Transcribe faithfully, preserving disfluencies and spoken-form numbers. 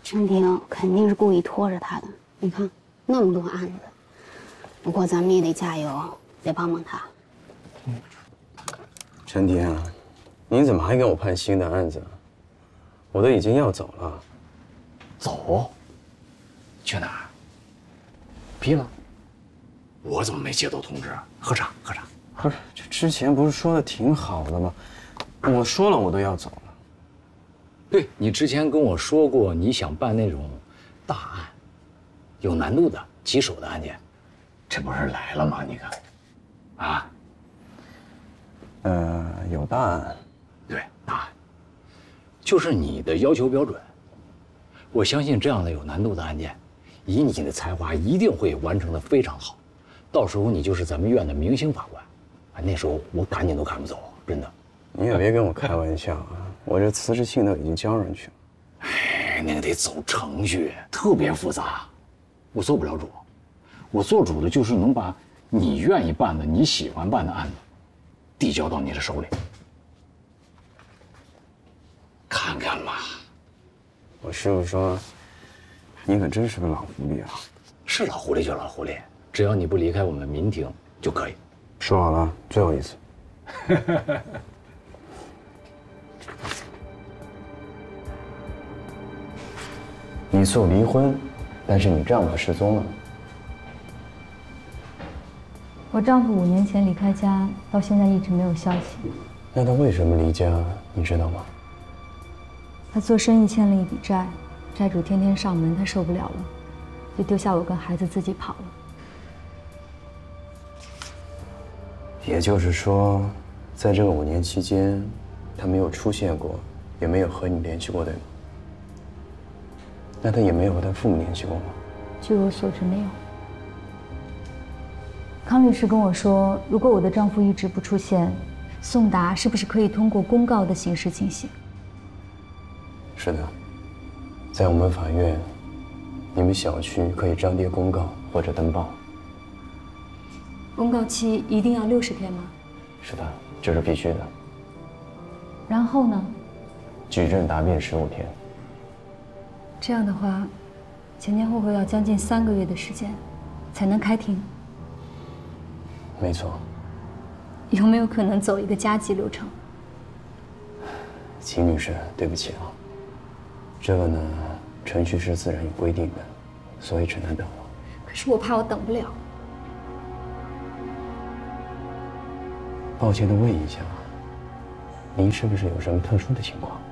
陈婷肯定是故意拖着他的。你看那么多案子，不过咱们也得加油，得帮帮他。 嗯，陈婷啊，你怎么还给我判新的案子？我都已经要走了。 走？去哪儿？批了？我怎么没接到通知？喝茶，喝茶。 不是，这之前不是说的挺好的吗？我说了，我都要走了。 对，你之前跟我说过，你想办那种大案，有难度的、棘手的案件，这不是来了吗？你看，啊， 呃，有大案， 对，大案，就是你的要求标准。我相信这样的有难度的案件，以你的才华，一定会完成的非常好。到时候你就是咱们院的明星法官，啊，那时候我赶紧都赶不走，真的。 你也别跟我开玩笑啊！我这辞职信都已经交上去了。 哎，那个得走程序，特别复杂，我做不了主。我做主的就是能把你愿意办的、你喜欢办的案子，递交到你的手里。看看嘛， 我师傅说，你可真是个老狐狸啊！ 是老狐狸就老狐狸，只要你不离开我们民庭就可以。 说好了，最后一次。你诉离婚，但是你丈夫失踪了。 我丈夫五年前离开家，到现在一直没有消息。 那他为什么离家，你知道吗？ 他做生意欠了一笔债，债主天天上门，他受不了了，就丢下我跟孩子自己跑了。 也就是说，在这个五年期间，他没有出现过，也没有和你联系过，对吗？那他也没有和他父母联系过吗？ 据我所知，没有。康律师跟我说，如果我的丈夫一直不出现，宋达是不是可以通过公告的形式清洗？ 是的，在我们法院，你们小区可以张贴公告或者登报。 公告期一定要六十天吗？ 是的，这是必须的。 然后呢？ 举证答辩十五天。 这样的话，前前后后要将近三个月的时间，才能开庭。 没错。 有没有可能走一个加急流程？ 秦女士，对不起啊，这个呢，程序是自然有规定的，所以只能等了。 可是我怕我等不了。 抱歉的问一下，您是不是有什么特殊的情况？